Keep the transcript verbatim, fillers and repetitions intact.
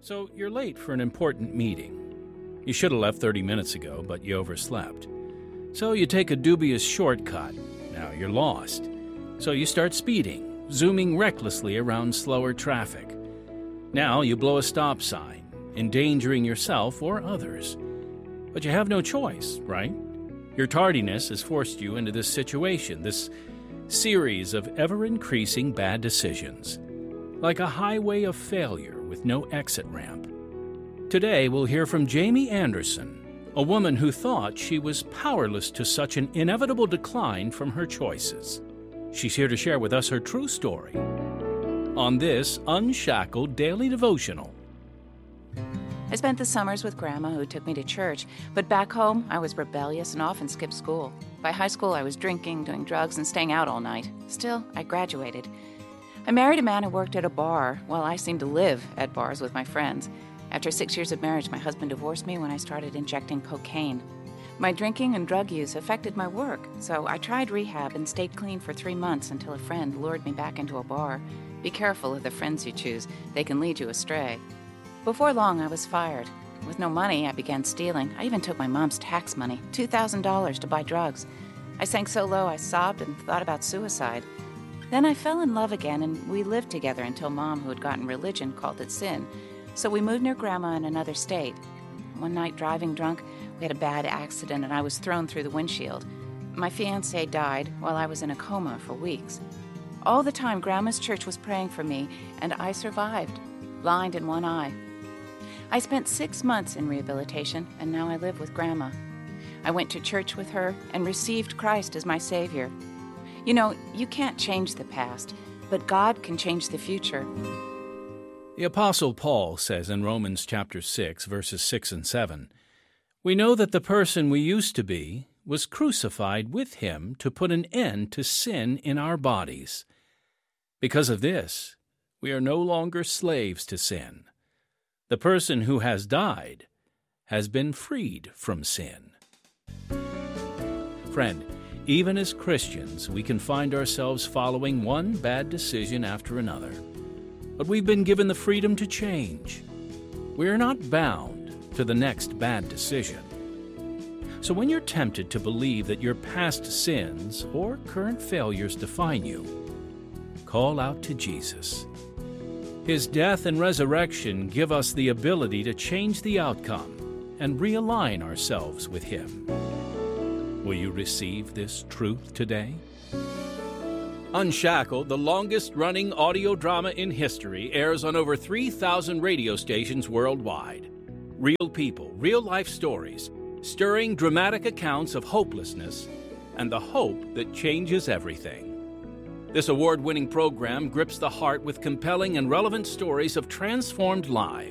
So you're late for an important meeting. You should have left thirty minutes ago, but you overslept. So you take a dubious shortcut. Now you're lost. So you start speeding, zooming recklessly around slower traffic. Now you blow a stop sign, endangering yourself or others. But you have no choice, right? Your tardiness has forced you into this situation, this series of ever-increasing bad decisions, like a highway of failure with no exit ramp. Today we'll hear from Jamie Anderson, a woman who thought she was powerless to such an inevitable decline from her choices. She's here to share with us her true story on this Unshackled Daily Devotional. I spent the summers with Grandma, who took me to church, but back home, I was rebellious and often skipped school. By high school, I was drinking, doing drugs, and staying out all night. Still, I graduated. I married a man who worked at a bar, while I seemed to live at bars with my friends. After six years of marriage, my husband divorced me when I started injecting cocaine. My drinking and drug use affected my work, so I tried rehab and stayed clean for three months until a friend lured me back into a bar. Be careful of the friends you choose. They can lead you astray. Before long, I was fired. With no money, I began stealing. I even took my mom's tax money, two thousand dollars, to buy drugs. I sank so low I sobbed and thought about suicide. Then I fell in love again, and we lived together until Mom, who had gotten religion, called it sin. So we moved near Grandma in another state. One night, driving drunk, we had a bad accident, and I was thrown through the windshield. My fiancé died while I was in a coma for weeks. All the time, Grandma's church was praying for me, and I survived, blind in one eye. I spent six months in rehabilitation, and now I live with Grandma. I went to church with her and received Christ as my Savior. You know, you can't change the past, but God can change the future. The Apostle Paul says in Romans chapter six, verses six and seven, "We know that the person we used to be was crucified with him to put an end to sin in our bodies. Because of this, we are no longer slaves to sin. The person who has died has been freed from sin." Friend, even as Christians, we can find ourselves following one bad decision after another. But we've been given the freedom to change. We are not bound to the next bad decision. So when you're tempted to believe that your past sins or current failures define you, call out to Jesus. His death and resurrection give us the ability to change the outcome and realign ourselves with Him. Will you receive this truth today? Unshackled, the longest-running audio drama in history, airs on over three thousand radio stations worldwide. Real people, real-life stories, stirring dramatic accounts of hopelessness and the hope that changes everything. This award-winning program grips the heart with compelling and relevant stories of transformed lives.